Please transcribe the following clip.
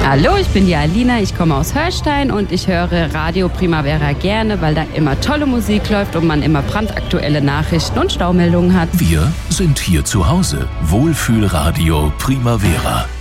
Hallo, ich bin die Alina, ich komme aus Hörstein und ich höre Radio Primavera gerne, weil da immer tolle Musik läuft und man immer brandaktuelle Nachrichten und Staumeldungen hat. Wir sind hier zu Hause. Wohlfühlradio Primavera.